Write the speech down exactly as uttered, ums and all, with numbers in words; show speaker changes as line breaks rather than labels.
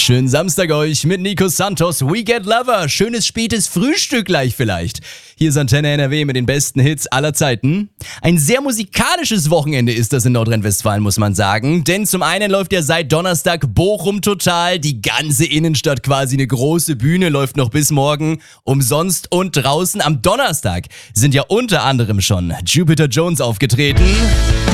Schönen Samstag euch mit Nico Santos, We Get Lover. Schönes spätes Frühstück gleich vielleicht. Hier ist Antenne N R W mit den besten Hits aller Zeiten. Ein sehr musikalisches Wochenende ist das in Nordrhein-Westfalen, muss man sagen. Denn zum einen läuft ja seit Donnerstag Bochum total. Die ganze Innenstadt quasi eine große Bühne, läuft noch bis morgen. Umsonst und draußen am Donnerstag sind ja unter anderem schon Jupiter Jones aufgetreten.